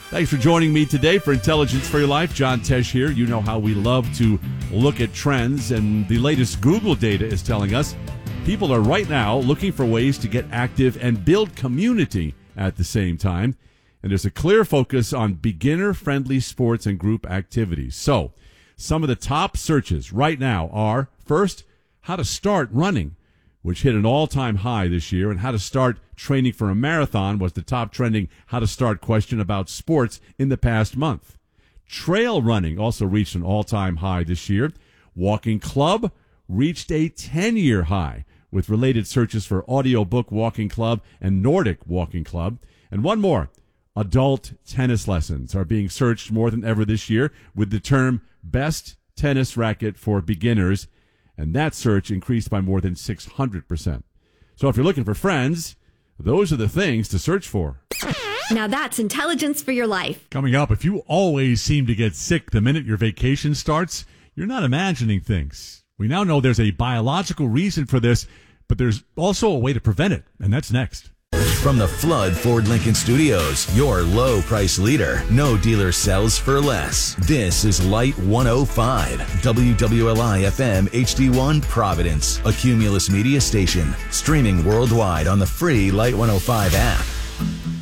Thanks for joining me today for Intelligence for Your Life. John Tesh here. You know how we love to look at trends, and the latest Google data is telling us people are right now looking for ways to get active and build community at the same time. And there's a clear focus on beginner-friendly sports and group activities. So, some of the top searches right now are, first, how to start running, which hit an all-time high this year, and how to start training for a marathon was the top trending how to start question about sports in the past month. Trail running also reached an all-time high this year. Walking club reached a 10-year high, with related searches for audiobook walking club and Nordic walking club. And one more. Adult tennis lessons are being searched more than ever this year with the term best tennis racket for beginners, and that search increased by more than 600%. So if you're looking for friends, those are the things to search for. Now that's Intelligence for Your Life. Coming up, if you always seem to get sick the minute your vacation starts, you're not imagining things. We now know there's a biological reason for this, but there's also a way to prevent it, and that's next. From the Flood Ford Lincoln Studios, your low price leader. No dealer sells for less. This is Light 105, WWLI FM HD1 Providence, a Cumulus Media station, streaming worldwide on the free Light 105 app.